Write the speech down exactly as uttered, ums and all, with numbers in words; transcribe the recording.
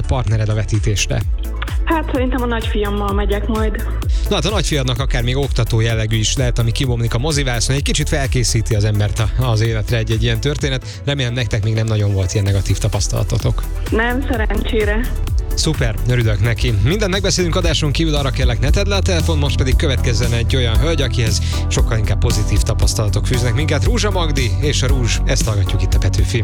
partnered a vetítésre? Hát szerintem a nagyfiammal megyek majd. Na hát a nagyfiadnak akár még oktató jellegű is lehet, ami kibomlik a mozivászon, egy kicsit felkészíti az embert az életre egy-egy ilyen történet. Remélem nektek még nem nagyon volt ilyen negatív tapasztalatotok. Nem, szerencsére. Szuper, örülök neki. Mindent megbeszélünk adásunk kívül, arra kérlek ne tedd le a telefon, most pedig következzen egy olyan hölgy, akihez sokkal inkább pozitív tapasztalatok fűznek minket. Rúzsa Magdi és a Rúzs, ezt hallgatjuk itt a Petőfin.